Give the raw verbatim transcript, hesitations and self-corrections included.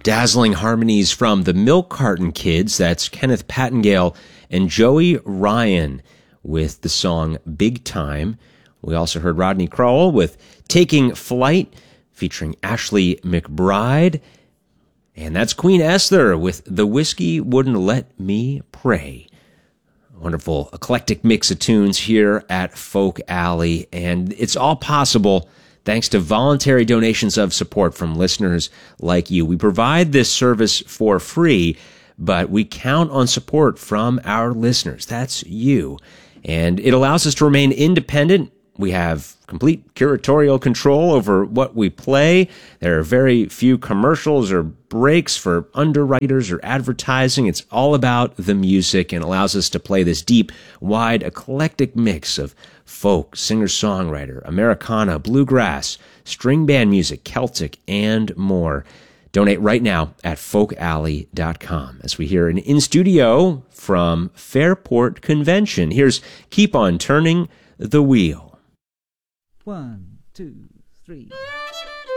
Dazzling harmonies from the Milk Carton Kids. That's Kenneth Pattengale and Joey Ryan with the song Big Time. We also heard Rodney Crowell with Taking Flight, featuring Ashley McBride. And that's Queen Esther with The Whiskey Wouldn't Let Me Pray. Wonderful eclectic mix of tunes here at Folk Alley. And it's all possible thanks to voluntary donations of support from listeners like you. We provide this service for free, but we count on support from our listeners. That's you. And it allows us to remain independent. We have complete curatorial control over what we play. There are very few commercials or breaks for underwriters or advertising. It's all about the music and allows us to play this deep, wide, eclectic mix of folk, singer-songwriter, Americana, bluegrass, string band music, Celtic, and more. Donate right now at folk alley dot com as we hear an in-studio from Fairport Convention. Here's Keep on Turning the Wheel. One, two, three.